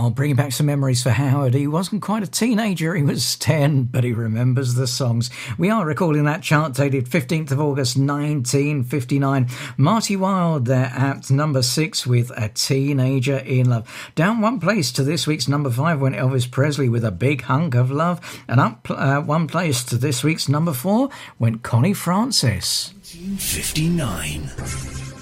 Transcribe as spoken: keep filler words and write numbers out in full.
Well, bringing back some memories for Howard. He wasn't quite a teenager, he was ten, but he remembers the songs. We are recording that chart dated fifteenth of August nineteen fifty-nine. Marty Wilde there at number six with A Teenager in Love. Down one place to this week's number five went Elvis Presley with A Big Hunk of Love. And up uh, one place to this week's number four went Connie Francis. nineteen fifty-nine.